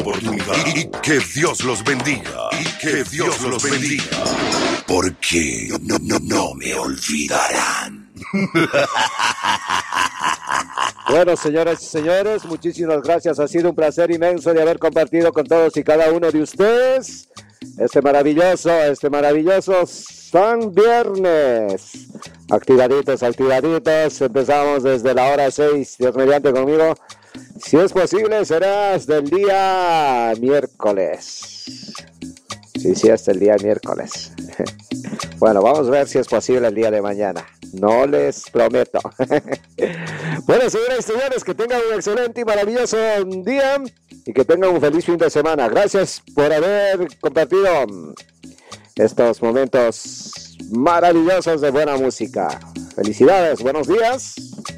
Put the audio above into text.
oportunidad. Y que Dios los bendiga. Y que Dios los bendiga. Porque no me olvidarán. Bueno, señoras y señores, muchísimas gracias. Ha sido un placer inmenso de haber compartido con todos y cada uno de ustedes este maravilloso San Viernes. Activaditos. Empezamos desde la hora 6. Dios mediante conmigo. Si es posible, será hasta el día miércoles. Sí, hasta el día miércoles. Bueno, vamos a ver si es posible el día de mañana. No les prometo. Bueno, señoras y señores, que tengan un excelente y maravilloso día y que tengan un feliz fin de semana. Gracias por haber compartido estos momentos maravillosos de buena música. Felicidades, buenos días.